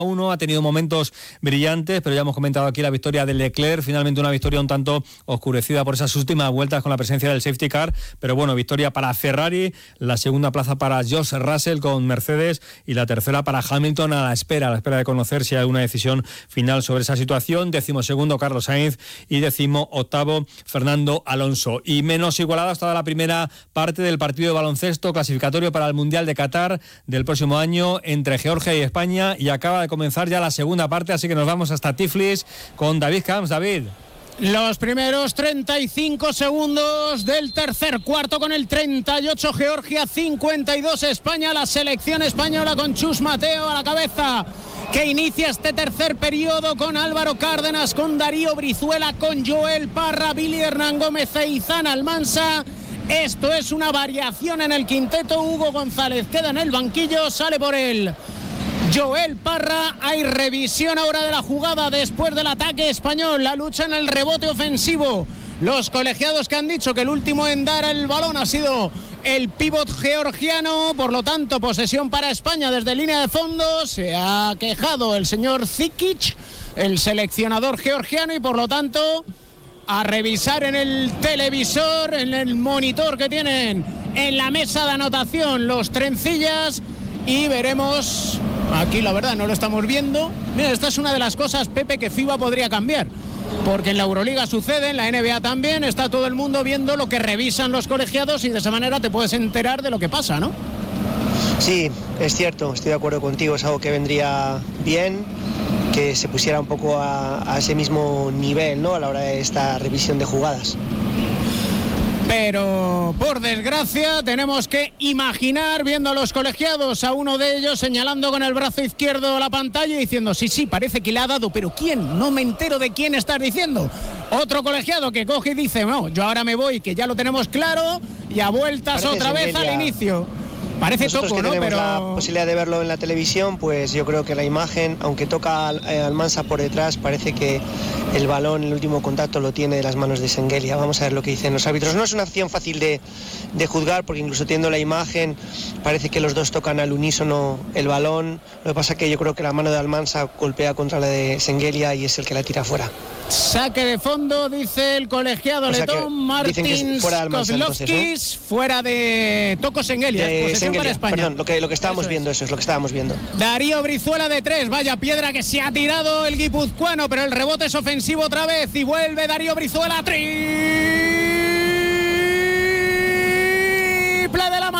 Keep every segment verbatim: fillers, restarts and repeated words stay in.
uno, ha tenido momentos brillantes, pero ya hemos comentado aquí la victoria de Leclerc, finalmente una victoria un tanto oscurecida por esas últimas vueltas con la presencia del safety car, pero bueno, victoria para Ferrari, la segunda plaza para George Russell con Mercedes y la tercera para Hamilton a la espera, a la espera de conocer si hay alguna decisión final sobre esa situación. Décimo segundo Carlos Sainz y décimo octavo Fernando Alonso. Y menos igualada hasta la primera parte del partido de baloncesto clasificatorio para el Mundial de Qatar del próximo año entre Georgia y España, y acaba de comenzar ya la segunda parte, así que nos vamos hasta Tiflis con David Camps. David. Los primeros treinta y cinco segundos del tercer cuarto con el treinta y ocho Georgia, cincuenta y dos España, la selección española con Chus Mateo a la cabeza, que inicia este tercer periodo con Álvaro Cárdenas, con Darío Brizuela, con Joel Parra, Billy Hernán Gómez e Izan Almansa. Esto es una variación en el quinteto. Hugo González queda en el banquillo, sale por él Joel Parra. Hay revisión ahora de la jugada después del ataque español, la lucha en el rebote ofensivo. Los colegiados que han dicho que el último en dar el balón ha sido el pívot georgiano, por lo tanto posesión para España desde línea de fondo. Se ha quejado el señor Zikic, el seleccionador georgiano, y por lo tanto a revisar en el televisor, en el monitor que tienen en la mesa de anotación, los trencillas, y veremos. Aquí la verdad no lo estamos viendo. Mira, esta es una de las cosas, Pepe, que FIBA podría cambiar, porque en la Euroliga sucede, en la N B A también, está todo el mundo viendo lo que revisan los colegiados y de esa manera te puedes enterar de lo que pasa, ¿no? Sí, es cierto, estoy de acuerdo contigo, es algo que vendría bien, que se pusiera un poco a, a ese mismo nivel, ¿no?, a la hora de esta revisión de jugadas. Pero, por desgracia, tenemos que imaginar, viendo a los colegiados, a uno de ellos señalando con el brazo izquierdo la pantalla y diciendo, sí, sí, parece que le ha dado, pero ¿quién? No me entero de quién estás diciendo. Otro colegiado que coge y dice, no, yo ahora me voy, que ya lo tenemos claro, y a vueltas parece otra vez al inicio. Parece Nosotros toco, que ¿no? tenemos Pero la posibilidad de verlo en la televisión, pues yo creo que la imagen, aunque toca al, eh, Almansa por detrás, parece que el balón, el último contacto lo tiene de las manos de Şengeli. Vamos a ver lo que dicen los árbitros. No es una acción fácil de, de juzgar, porque incluso teniendo la imagen, parece que los dos tocan al unísono el balón. Lo que pasa es que yo creo que la mano de Almansa golpea contra la de Şengeli y es el que la tira fuera. Saque de fondo, dice el colegiado o sea letón Martín Kozlovskis, fuera de Toko Şengeli, posesión para España. Perdón, lo que, lo que estábamos eso viendo, es. eso es lo que estábamos viendo. Darío Brizuela de tres, vaya piedra que se ha tirado el guipuzcoano, pero el rebote es ofensivo otra vez y vuelve Darío Brizuela, triple de la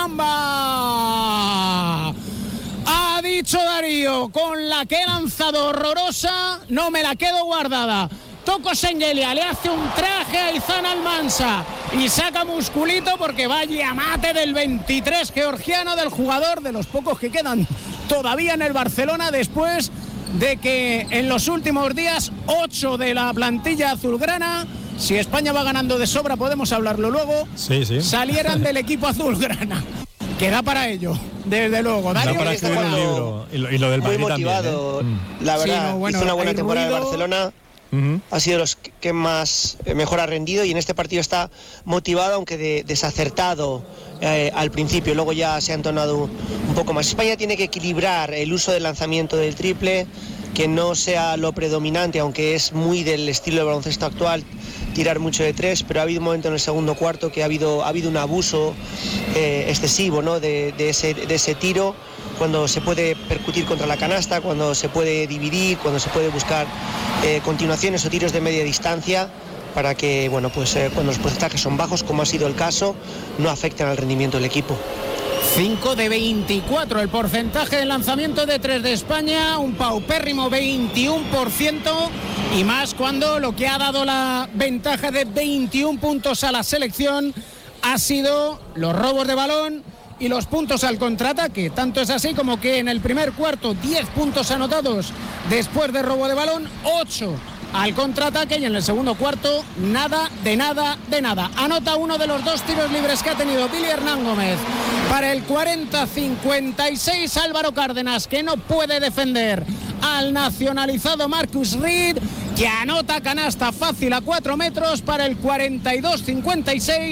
Mamba. Ha dicho Darío, con la que he lanzado horrorosa, no me la quedo guardada. Toko Şengeli le hace un traje a Izan Almansa y saca musculito, porque vaya mate del veintitrés georgiano, del jugador de los pocos que quedan todavía en el Barcelona, después de que en los últimos días ocho de la plantilla azulgrana, si España va ganando de sobra, podemos hablarlo luego, sí, sí. salieran del equipo azulgrana. Queda para ello, desde luego. Da para escribir un libro. Y lo, y lo del Muy motivado, también, ¿eh? La verdad, sí, no, bueno, hizo una buena temporada de Barcelona. Uh-huh. Ha sido los que más eh, mejor ha rendido, y en este partido está motivado, aunque de, desacertado eh, al principio. Luego ya se ha entonado un poco más. España tiene que equilibrar el uso del lanzamiento del triple, que no sea lo predominante, aunque es muy del estilo de baloncesto actual tirar mucho de tres, pero ha habido un momento en el segundo cuarto que ha habido, ha habido un abuso eh, excesivo, ¿no?, de, de, ese, de ese tiro, cuando se puede percutir contra la canasta, cuando se puede dividir, cuando se puede buscar eh, continuaciones o tiros de media distancia, para que, bueno, pues eh, cuando los porcentajes son bajos, como ha sido el caso, no afecten al rendimiento del equipo. cinco de veinticuatro el porcentaje de lanzamiento de tres de España, un paupérrimo veintiuno por ciento, y más cuando lo que ha dado la ventaja de veintiún puntos a la selección ha sido los robos de balón y los puntos al contraataque. Tanto es así como que en el primer cuarto diez puntos anotados después de robo de balón, ocho al contraataque, y en el segundo cuarto nada, de nada, de nada. Anota uno de los dos tiros libres que ha tenido Billy Hernán Gómez para el cuarenta cincuenta y seis. Álvaro Cárdenas, que no puede defender al nacionalizado Marcus Reed, que anota canasta fácil a cuatro metros para el cuarenta y dos cincuenta y seis.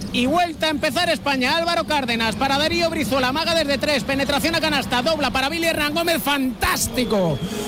y vuelta a empezar España. Álvaro Cárdenas para Darío Brizuela, maga desde tres, penetración a canasta, dobla para Billy Hernán Gómez, fantástico